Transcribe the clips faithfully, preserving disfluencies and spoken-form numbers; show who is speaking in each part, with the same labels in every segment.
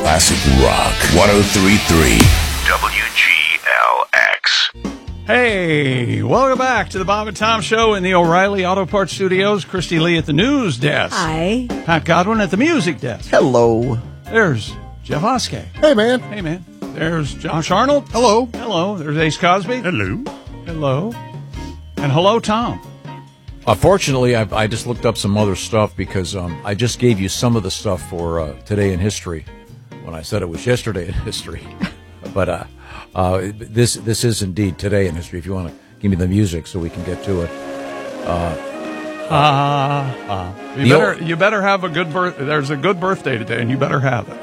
Speaker 1: Classic Rock. one oh three point three W G L X.
Speaker 2: Hey, welcome back to the Bob and Tom Show in the O'Reilly Auto Parts Studios. Christy Lee at the news desk.
Speaker 3: Hi.
Speaker 2: Pat Godwin at the music desk.
Speaker 4: Hello.
Speaker 2: There's Jeff Oskey.
Speaker 4: Hey, man.
Speaker 2: Hey, man. There's Josh Arnold.
Speaker 4: Hello.
Speaker 2: Hello. There's Ace Cosby.
Speaker 4: Hello.
Speaker 2: Hello. And hello, Tom.
Speaker 5: Uh, fortunately, I, I just looked up some other stuff because um, I just gave you some of the stuff for uh, Today in History when I said it was yesterday in history. But uh, uh, this this is indeed Today in History. If you want to give me the music so we can get to it. Uh,
Speaker 2: Ah, uh, uh, you better old, you better have a good birth. There's a good birthday today, and you better have it.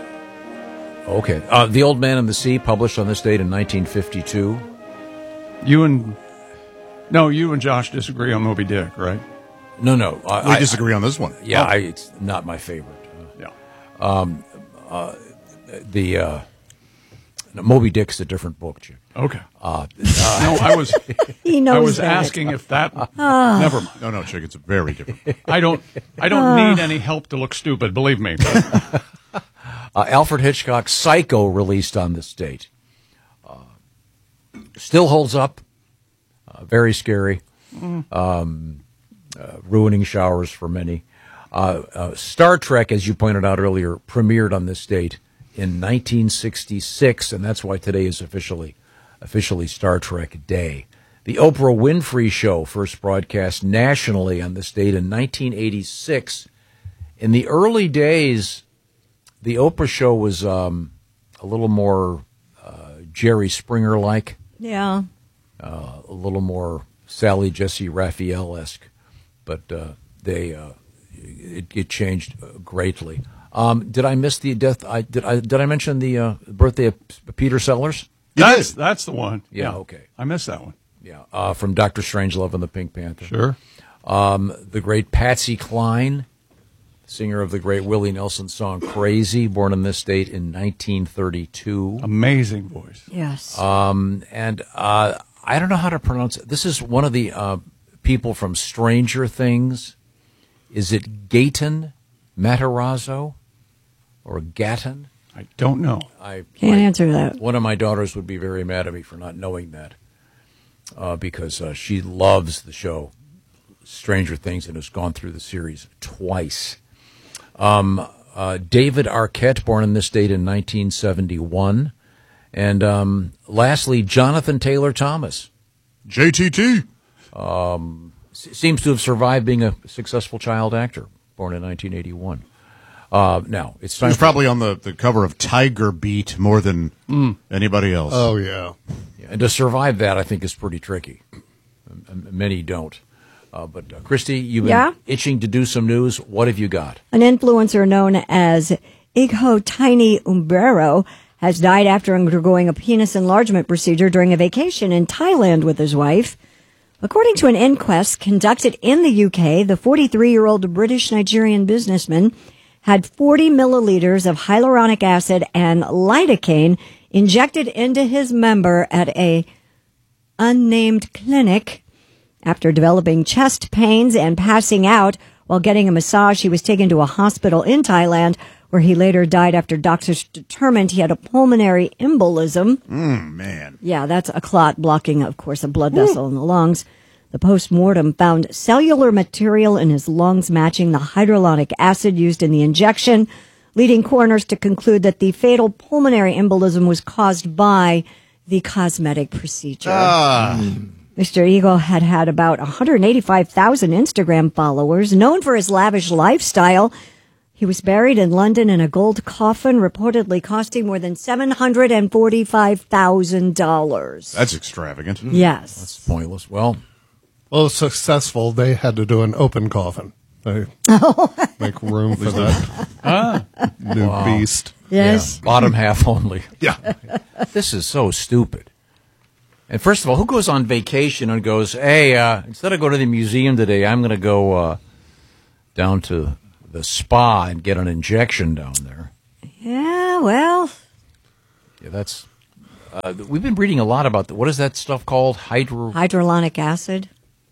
Speaker 5: Okay. Uh, The Old Man and the Sea, published on this date in nineteen fifty-two.
Speaker 2: You and no, you and Josh disagree on Moby Dick, right?
Speaker 5: No, no.
Speaker 4: Uh, we I, disagree I, on this one.
Speaker 5: Yeah, oh. I, it's not my favorite.
Speaker 2: Uh, yeah.
Speaker 5: Um, uh, the uh, no, Moby Dick's a different book, Jim.
Speaker 2: Okay.
Speaker 5: Uh,
Speaker 2: uh, no, I was.
Speaker 3: He knows
Speaker 2: I was
Speaker 3: that.
Speaker 2: asking if that.
Speaker 3: Uh,
Speaker 2: never mind.
Speaker 4: No, no, Chick. It's very different.
Speaker 2: I don't. I don't uh, need any help to look stupid. Believe me.
Speaker 5: uh, Alfred Hitchcock's Psycho, released on this date, uh, still holds up. Uh, very scary. Mm. Um, uh, ruining showers for many. Uh, uh, Star Trek, as you pointed out earlier, premiered on this date in nineteen sixty-six, and that's why today is officially officially Star Trek Day. The Oprah Winfrey Show first broadcast nationally on this date in nineteen eighty-six. In the early days, the Oprah Show was um, a little more uh, Jerry Springer-like.
Speaker 3: Yeah.
Speaker 5: Uh, a little more Sally Jesse Raphael-esque, but uh, they uh, it, it changed greatly. Um, did I miss the death? I did. I did. I mention the uh, birthday of Peter Sellers?
Speaker 2: That's that's the one.
Speaker 5: Yeah.
Speaker 2: yeah.
Speaker 5: Okay.
Speaker 2: I missed that one.
Speaker 5: Yeah. Uh, from Doctor Strangelove and the Pink Panther.
Speaker 2: Sure.
Speaker 5: Um, the great Patsy Cline, singer of the great Willie Nelson song "Crazy," born on this date in nineteen thirty-two.
Speaker 2: Amazing voice.
Speaker 3: Yes.
Speaker 5: Um, and uh, I don't know how to pronounce it. This is one of the uh, people from Stranger Things. Is it Gaten Matarazzo? Or Gatton?
Speaker 2: I don't know.
Speaker 5: I
Speaker 3: can't
Speaker 5: my,
Speaker 3: answer that.
Speaker 5: One of my daughters would be very mad at me for not knowing that, uh, because uh, she loves the show Stranger Things and has gone through the series twice. Um, uh, David Arquette, born on this date in nineteen seventy-one. And um, lastly, Jonathan Taylor Thomas.
Speaker 4: J T T.
Speaker 5: Um, s- seems to have survived being a successful child actor, born in nineteen eighty-one. Uh, now, it's time
Speaker 4: He's
Speaker 5: for,
Speaker 4: probably on the, the cover of Tiger Beat more than mm. anybody else.
Speaker 6: Oh, yeah.
Speaker 5: yeah. And to survive that, I think, is pretty tricky. Um, many don't. Uh, but, uh, Christy, you've been
Speaker 3: yeah?
Speaker 5: itching to do some news. What have you got?
Speaker 3: An influencer known as Igho Tiny Umbrero has died after undergoing a penis enlargement procedure during a vacation in Thailand with his wife. According to an inquest conducted in the U K, the forty-three-year-old British-Nigerian businessman had forty milliliters of hyaluronic acid and lidocaine injected into his member at a unnamed clinic. After developing chest pains and passing out while getting a massage, he was taken to a hospital in Thailand, where he later died after doctors determined he had a pulmonary embolism.
Speaker 4: Mm, man.
Speaker 3: Yeah, that's a clot blocking, of course, a blood vessel Ooh. in the lungs. The post-mortem found cellular material in his lungs matching the hyaluronic acid used in the injection, leading coroners to conclude that the fatal pulmonary embolism was caused by the cosmetic procedure.
Speaker 4: Ah.
Speaker 3: Mm. Mister Eagle had had about one hundred eighty-five thousand Instagram followers, known for his lavish lifestyle. He was buried in London in a gold coffin, reportedly costing more than seven hundred forty-five thousand dollars.
Speaker 4: That's extravagant.
Speaker 3: Yes.
Speaker 5: That's pointless. Well...
Speaker 6: Well, successful, they had to do an open coffin. They make room for that
Speaker 2: ah.
Speaker 6: new
Speaker 5: wow.
Speaker 6: beast.
Speaker 3: Yes.
Speaker 5: Yeah, bottom half only.
Speaker 4: Yeah.
Speaker 5: This is so stupid. And first of all, who goes on vacation and goes, hey, uh, instead of going to the museum today, I'm going to go uh, down to the spa and get an injection down there?
Speaker 3: Yeah, well.
Speaker 5: Yeah, that's... Uh, we've been reading a lot about, the, what is that stuff called? Hydro...
Speaker 3: Hyaluronic acid.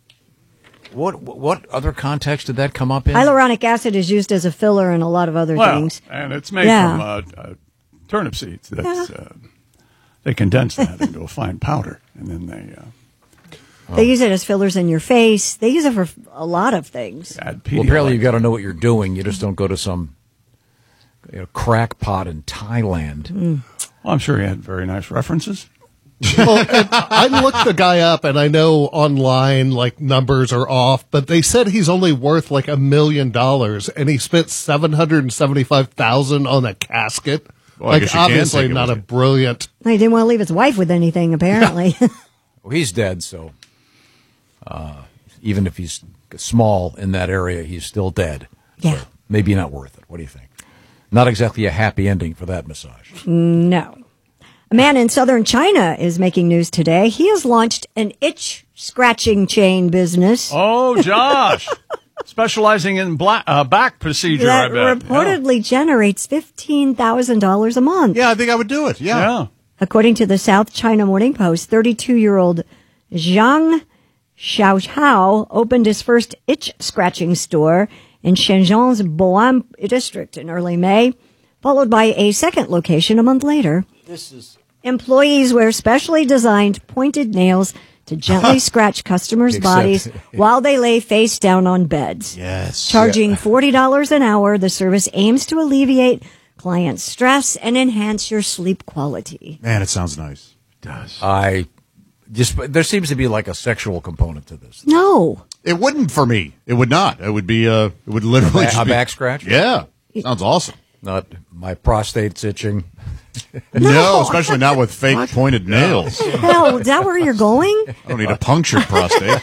Speaker 5: What what other context did that come up in?
Speaker 3: Hyaluronic acid is used as a filler in a lot of other
Speaker 2: well,
Speaker 3: things.
Speaker 2: And it's made
Speaker 3: yeah.
Speaker 2: from uh, uh, turnip seeds. That's uh, they condense that into a fine powder, and then they uh,
Speaker 3: they use it as fillers in your face. They use it for a lot of things.
Speaker 2: add
Speaker 5: Well,
Speaker 2: Pedialyte.
Speaker 5: apparently you got to know what you're doing. You just don't go to some you know, crackpot in Thailand.
Speaker 3: Mm.
Speaker 2: Well, I'm sure he had very nice references.
Speaker 6: Well, and I looked the guy up, and I know online like numbers are off, but they said he's only worth like a million dollars, and he spent seven hundred and seventy-five thousand on a casket.
Speaker 4: Well, I
Speaker 6: like
Speaker 4: guess you can
Speaker 6: obviously
Speaker 4: take it
Speaker 6: not
Speaker 4: with
Speaker 6: a
Speaker 4: you.
Speaker 6: brilliant.
Speaker 3: He didn't want to leave his wife with anything, apparently.
Speaker 5: Well, he's dead, so uh, even if he's small in that area, he's still dead.
Speaker 3: Yeah.
Speaker 5: So maybe not worth it. What do you think? Not exactly a happy ending for that massage.
Speaker 3: No. A man in southern China is making news today. He has launched an itch scratching chain business
Speaker 2: Oh, Josh, specializing in black, uh, back procedure.
Speaker 3: that
Speaker 2: I bet.
Speaker 3: reportedly generates fifteen thousand dollars a month.
Speaker 4: Yeah, I think I would do it. Yeah.
Speaker 2: Yeah.
Speaker 3: According to the South China Morning Post, thirty-two-year-old Zhang Xiaohao opened his first itch scratching store in Shenzhen's Boan district in early May, followed by a second location a month later.
Speaker 5: This is
Speaker 3: Employees wear specially designed pointed nails to gently scratch customers'
Speaker 5: Except-
Speaker 3: bodies while they lay face down on beds.
Speaker 4: Yes.
Speaker 3: Charging forty dollars an hour, the service aims to alleviate client stress and enhance your sleep quality.
Speaker 4: Man, it sounds nice.
Speaker 2: Does.
Speaker 5: I just there seems to be like a sexual component to this.
Speaker 3: No.
Speaker 4: It wouldn't for me. It would not. It would be. Uh, it would literally
Speaker 5: A
Speaker 4: just be,
Speaker 5: back scratch?
Speaker 4: Yeah, sounds awesome.
Speaker 5: Not my prostate's itching.
Speaker 4: No, especially not with fake pointed nails.
Speaker 3: Hell, is that where you're going?
Speaker 4: I don't need a punctured prostate.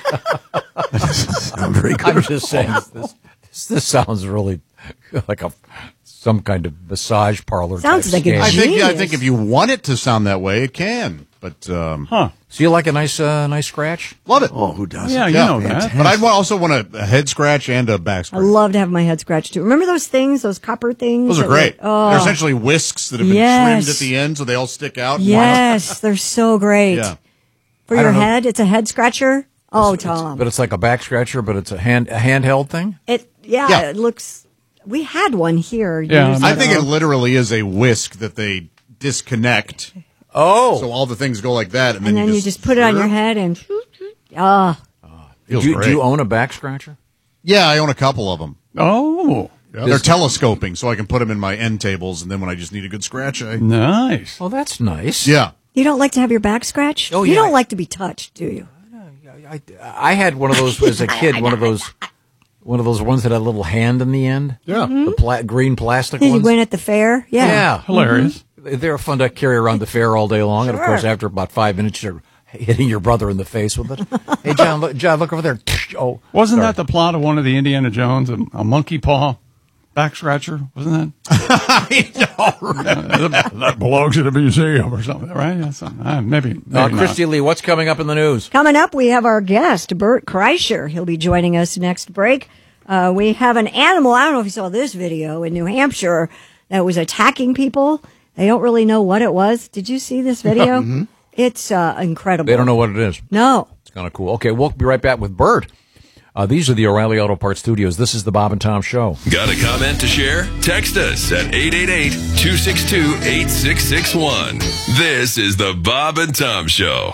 Speaker 4: Sound very good.
Speaker 5: I'm just saying this, this. This sounds really like a some kind of massage parlor.
Speaker 3: Sounds
Speaker 5: type
Speaker 3: like a
Speaker 5: scam.
Speaker 4: I think. I
Speaker 3: Genius.
Speaker 4: think if you want it to sound that way, it can. But um,
Speaker 2: Huh.
Speaker 5: So you like a nice, uh, nice scratch?
Speaker 4: love it.
Speaker 7: Oh, who doesn't?
Speaker 2: Yeah, you know that.
Speaker 4: But I'd wa- also want a, a head scratch and a back
Speaker 3: I
Speaker 4: scratch.
Speaker 3: love to have my head scratched too. Remember those things, those copper things?
Speaker 4: Those are
Speaker 3: that
Speaker 4: great.
Speaker 3: were- oh,
Speaker 4: They're essentially whisks that have been
Speaker 3: Yes.
Speaker 4: trimmed at the end, so they all stick out.
Speaker 3: yes, they're so great.
Speaker 4: Yeah.
Speaker 3: For
Speaker 5: I
Speaker 3: your
Speaker 5: don't know.
Speaker 3: head, it's a head scratcher. Oh, Tom.
Speaker 5: But it's like a back scratcher, but it's a hand a handheld thing.
Speaker 3: It yeah,
Speaker 4: Yeah.
Speaker 3: it looks. We had one here.
Speaker 2: Yeah,
Speaker 3: years
Speaker 4: I think it
Speaker 3: ago.
Speaker 4: literally is a whisk that they disconnect.
Speaker 5: Oh,
Speaker 4: So all the things go like that, and
Speaker 3: and
Speaker 4: then,
Speaker 3: then you just put it on your head and ah,
Speaker 4: Feels
Speaker 5: do, you-
Speaker 4: great.
Speaker 5: do you own a back scratcher?
Speaker 4: Yeah, I own a couple of them.
Speaker 2: Oh,
Speaker 4: They're telescoping, so I can put them in my end tables, and then when I just need a good scratch, I
Speaker 2: nice.
Speaker 5: Well, that's nice.
Speaker 4: yeah.
Speaker 3: you don't like to have your back scratched?
Speaker 5: Oh,
Speaker 3: You
Speaker 5: yeah.
Speaker 3: don't like to be touched, do you?
Speaker 5: I, I had one of those as a kid. One of those, one of those ones that had a little hand in the end.
Speaker 6: Yeah.
Speaker 5: The pla- green plastic
Speaker 3: Did you
Speaker 5: ones.
Speaker 3: win at the fair? Yeah.
Speaker 5: Yeah,
Speaker 2: Hilarious.
Speaker 5: they're fun to carry around the fair all day long, and of course, after about five minutes, you're hitting your brother in the face with it. Hey, John, look, John, look over there. Oh,
Speaker 2: Wasn't
Speaker 5: sorry.
Speaker 2: that the plot of one of the Indiana Jones, a, a monkey paw back scratcher? Wasn't that? I know, that, that belongs to the museum or something, right? Yeah, something. Uh, maybe. maybe
Speaker 5: Uh,
Speaker 2: not.
Speaker 5: Christy Lee, what's coming up in the news?
Speaker 3: Coming up, we have our guest, Bert Kreischer. He'll be joining us next break. Uh, we have an animal. I don't know if you saw this video in New Hampshire that was attacking people. They don't really know what it was. Did you see this video?
Speaker 4: Mm-hmm.
Speaker 3: It's uh, incredible.
Speaker 5: They don't know what it is.
Speaker 3: No.
Speaker 5: It's kind of cool. Okay, we'll be right back with Bert. Uh, these are the O'Reilly Auto Parts Studios. This is the Bob and Tom Show.
Speaker 1: Got a comment to share? Text us at eight eight eight, two six two, eight six six one. This is the Bob and Tom Show.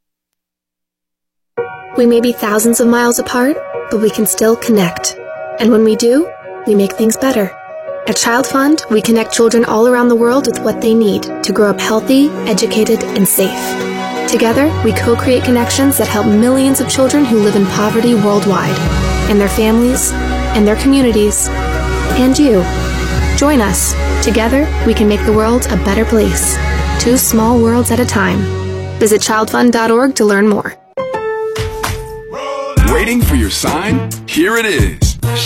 Speaker 8: We may be thousands of miles apart, but we can still connect. And when we do, we make things better. At Child Fund, we connect children all around the world with what they need to grow up healthy, educated, and safe. Together, we co-create connections that help millions of children who live in poverty worldwide, and their families, and their communities, and you. Join us. Together, we can make the world a better place. Two small worlds at a time. Visit child fund dot org to learn more.
Speaker 9: Waiting for your sign? Here it is.